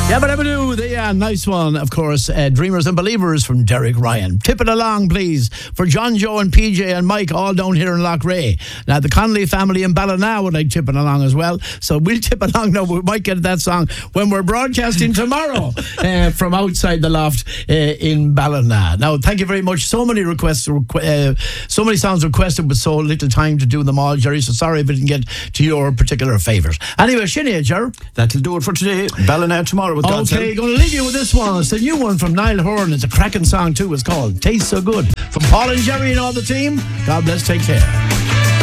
Yeah, but do the nice one, of course, Dreamers and Believers from Derek Ryan. Tip it along, please, for John, Joe and PJ and Mike, all down here in Loughrea. Now, the Connolly family in Ballina would like tipping along as well, so we'll tip along now. We might get that song when we're broadcasting tomorrow from outside the loft in Ballina. Now, thank you very much. So many requests, so many songs requested with so little time to do them all, Jerry, so sorry if I didn't get to your particular favourite. Anyway, Sinead, Jerry. That'll do it for today. Ballina tomorrow with God's help. Okay, going to leave you with this one. It's a new one from Niall Horan. It's a cracking song too. It's called Tastes So Good. From Paul and Jerry and all the team, God bless, take care.